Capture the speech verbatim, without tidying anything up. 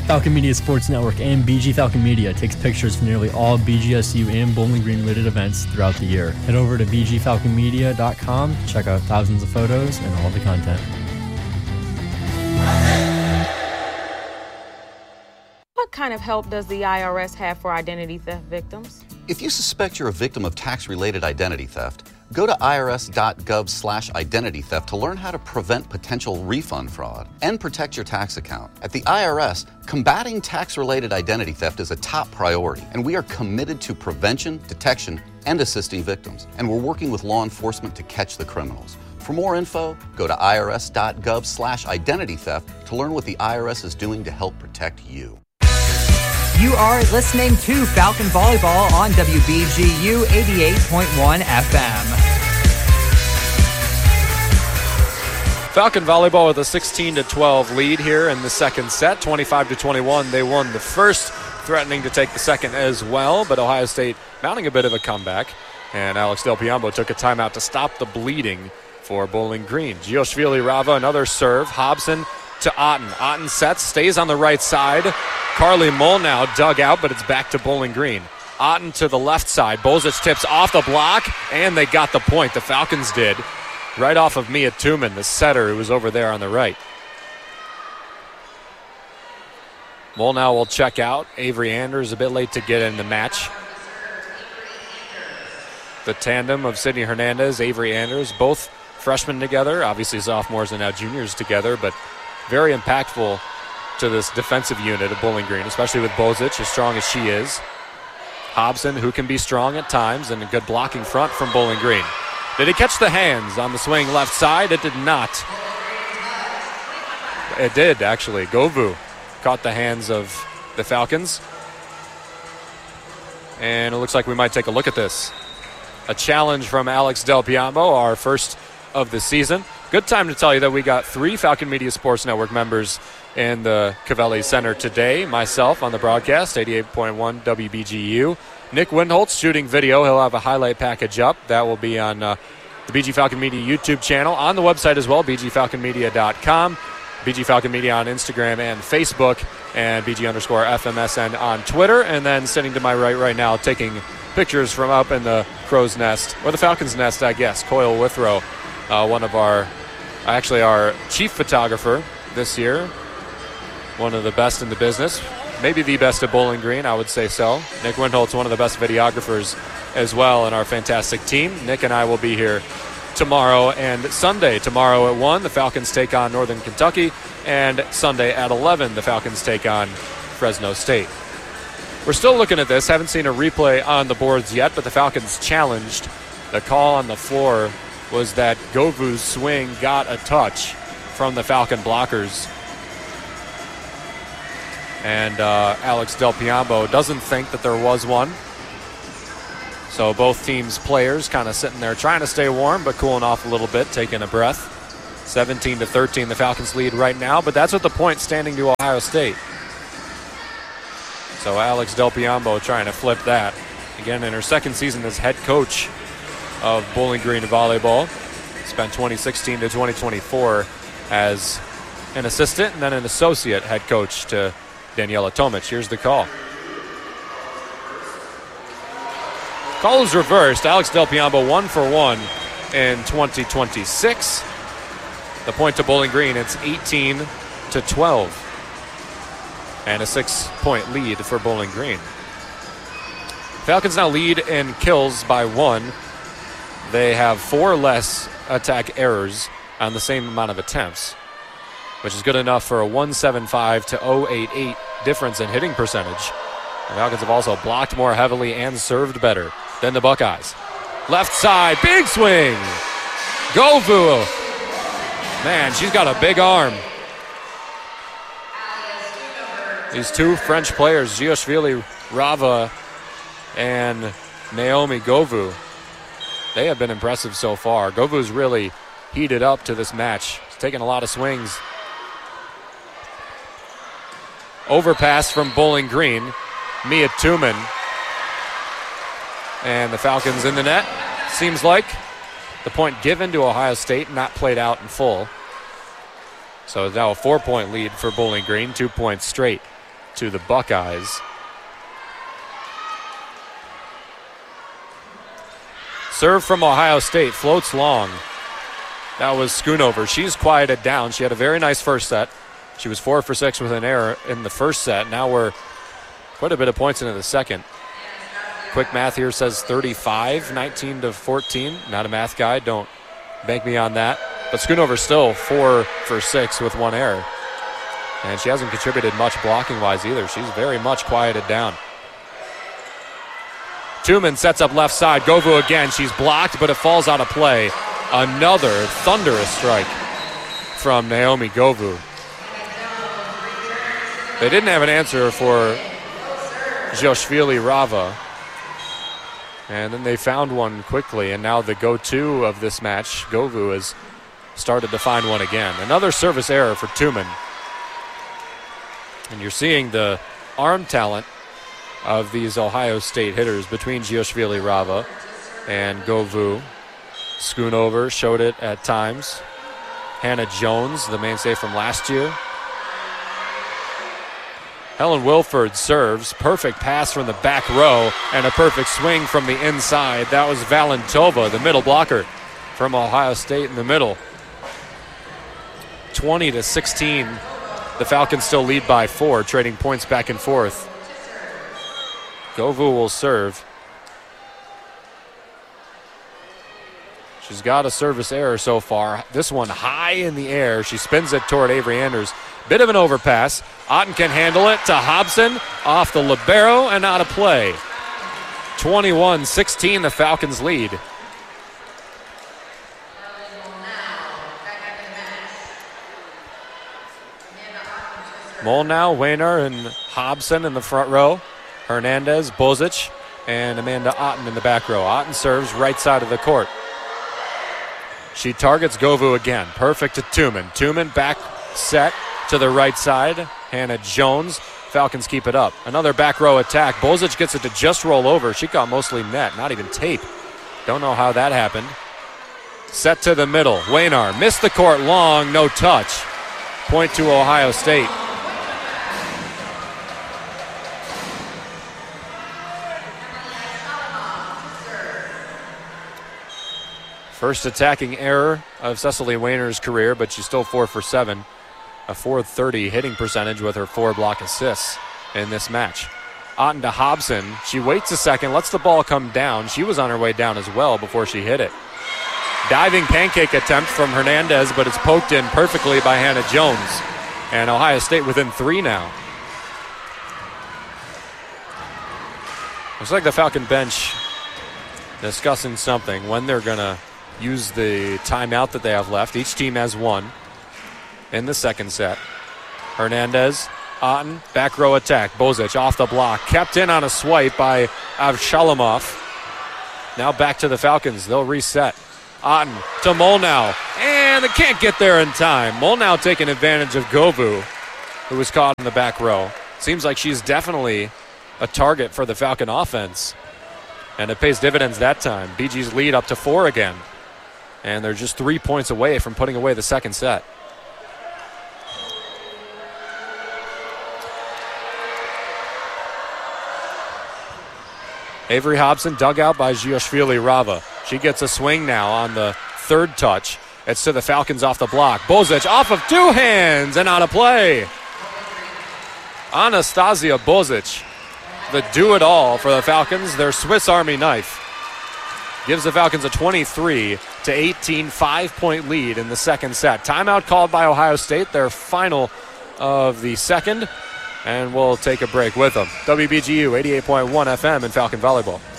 Falcon Media Sports Network and B G Falcon Media takes pictures for nearly all B G S U and Bowling Green related events throughout the year. Head over to b g falcon media dot com to check out thousands of photos and all the content. What kind of help does the I R S have for identity theft victims? If you suspect you're a victim of tax-related identity theft, go to I R S dot gov slash identity theft to learn how to prevent potential refund fraud and protect your tax account. At the I R S, combating tax-related identity theft is a top priority, and we are committed to prevention, detection, and assisting victims. And we're working with law enforcement to catch the criminals. For more info, go to I R S dot gov slash identity theft to learn what the I R S is doing to help protect you. You are listening to Falcon Volleyball on W B G U eighty-eight point one F M. Falcon Volleyball with a sixteen to twelve lead here in the second set. twenty-five to twenty-one, they won the first, threatening to take the second as well, but Ohio State mounting a bit of a comeback. And Alex Del Piombo took a timeout to stop the bleeding for Bowling Green. Gioshvili Rava, another serve. Hobson to Otten. Otten sets, stays on the right side. Carly Molnow dug out, but it's back to Bowling Green. Otten to the left side. Bozic tips off the block, and they got the point. The Falcons did. Right off of Mia Tuman, the setter who was over there on the right. Molnow will check out. Avery Anders a bit late to get in the match. The tandem of Sydney Hernandez, Avery Anders, both freshmen together. Obviously sophomores and now juniors together, but very impactful to this defensive unit of Bowling Green, especially with Bozic, as strong as she is. Hobson, who can be strong at times, and a good blocking front from Bowling Green. Did he catch the hands on the swing left side? It did not. It did, actually. Govu caught the hands of the Falcons. And it looks like we might take a look at this. A challenge from Alex Del Piombo, our first of the season. Good time to tell you that we got three Falcon Media Sports Network members in the Covelli Center today. Myself on the broadcast, eighty-eight point one W B G U. Nick Windholtz shooting video. He'll have a highlight package up. That will be on uh, the B G Falcon Media YouTube channel, on the website as well, b g falcon media dot com. B G Falcon Media on Instagram and Facebook, and B G underscore F M S N on Twitter. And then sitting to my right right now, taking pictures from up in the crow's nest, or the Falcon's nest, I guess, Coyle Withrow, uh, one of our, actually our chief photographer this year, one of the best in the business, maybe the best at Bowling Green, I would say so. Nick Windholtz, one of the best videographers as well in our fantastic team. Nick and I will be here tomorrow and Sunday. Tomorrow at one, the Falcons take on Northern Kentucky, and Sunday at eleven, the Falcons take on Fresno State. We're still looking at this. Haven't seen a replay on the boards yet, but the Falcons challenged. The call on the floor was that Govu's swing got a touch from the Falcon blockers. And uh, Alex Del Piombo doesn't think that there was one. So both teams' players kind of sitting there trying to stay warm, but cooling off a little bit, taking a breath. seventeen to thirteen, the Falcons lead right now, but that's with the point standing to Ohio State. So Alex Del Piombo trying to flip that. Again, in her second season as head coach of Bowling Green Volleyball. Spent twenty sixteen to twenty twenty-four as an assistant and then an associate head coach to Daniela Tomic. Here's the call. Call is reversed. Alex Del Piombo one for one in twenty twenty-six. The point to Bowling Green, it's eighteen to twelve. And a six-point lead for Bowling Green. Falcons now lead in kills by one. They have four less attack errors on the same amount of attempts, which is good enough for a one seventy-five to oh eighty-eight difference in hitting percentage. The Falcons have also blocked more heavily and served better than the Buckeyes. Left side, big swing. Govu. Man, she's got a big arm. These two French players, Gioshvili Rava and Naomi Govu, they have been impressive so far. Govu's really heated up to this match. He's taking a lot of swings. Overpass from Bowling Green. Mia Tuman. And the Falcons in the net. Seems like the point given to Ohio State, not played out in full. So now a four-point lead for Bowling Green, two points straight to the Buckeyes. Serve from Ohio State, floats long. That was Schoonover. She's quieted down. She had a very nice first set. She was four for six with an error in the first set. Now we're quite a bit of points into the second. Quick math here says thirty-five, nineteen to fourteen. Not a math guy, don't bank me on that. But Schoonover still four for six with one error. And she hasn't contributed much blocking-wise either. She's very much quieted down. Tuman sets up left side. Govu again. She's blocked, but it falls out of play. Another thunderous strike from Naomi Govu. They didn't have an answer for Zioshvili Rava. And then they found one quickly, and now the go-to of this match, Govu, has started to find one again. Another service error for Tuman. And you're seeing the arm talent of these Ohio State hitters between Zioshvili Rava and Govu. Schoonover showed it at times. Hannah Jones, the mainstay from last year. Helen Wilford serves. Perfect pass from the back row and a perfect swing from the inside. That was Valentova, the middle blocker from Ohio State in the middle. twenty to sixteen. The Falcons still lead by four, trading points back and forth. Govu will serve. She's got a service error so far. This one high in the air. She spins it toward Avery Anders. Bit of an overpass. Otten can handle it to Hobson. Off the libero and out of play. twenty-one sixteen, the Falcons lead. Molnau, Wehner, and Hobson in the front row. Hernandez, Bozic, and Amanda Otten in the back row. Otten serves right side of the court. She targets Govu again. Perfect to Tuman. Tuman back set to the right side. Hannah Jones. Falcons keep it up. Another back row attack. Bozic gets it to just roll over. She got mostly net, not even tape. Don't know how that happened. Set to the middle. Wehner missed the court long, no touch. Point to Ohio State. First attacking error of Cecily Wehner's career, but she's still four for seven. A four thirty hitting percentage with her four block assists in this match. Otten to Hobson. She waits a second, lets the ball come down. She was on her way down as well before she hit it. Diving pancake attempt from Hernandez, but it's poked in perfectly by Hannah Jones. And Ohio State within three now. Looks like the Falcon bench discussing something, when they're going to use the timeout that they have left. Each team has one in the second set. Hernandez, Otten, back row attack. Bozic off the block. Kept in on a swipe by Avshalomov. Now back to the Falcons. They'll reset. Otten to Molnau. And they can't get there in time. Molnau taking advantage of Govu, who was caught in the back row. Seems like she's definitely a target for the Falcon offense. And it pays dividends that time. B G's lead up to four again. And they're just three points away from putting away the second set. Avery Hobson dug out by Zioshvili Rava. She gets a swing now on the third touch. It's to the Falcons off the block. Bozic off of two hands and out of play. Anastasia Bozic, the do-it-all for the Falcons, their Swiss Army knife. Gives the Falcons a twenty-three to eighteen five-point lead in the second set. Timeout called by Ohio State, their final of the second. And we'll take a break with them. W B G U eighty-eight point one F M and Falcon Volleyball.